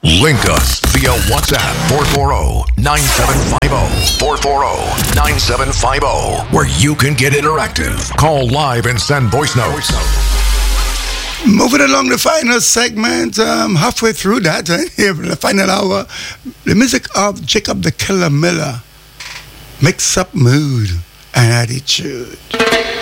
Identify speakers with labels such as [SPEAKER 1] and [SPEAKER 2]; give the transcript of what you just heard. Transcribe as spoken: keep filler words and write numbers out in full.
[SPEAKER 1] Link us via WhatsApp four four zero, nine seven five zero, four four zero, nine seven five zero, where you can get interactive. Call live and send voice notes.
[SPEAKER 2] Moving along the final segment, um, halfway through that, uh, here in the final hour, the music of Jacob the Killer Miller, Mix Up Mood and Attitude.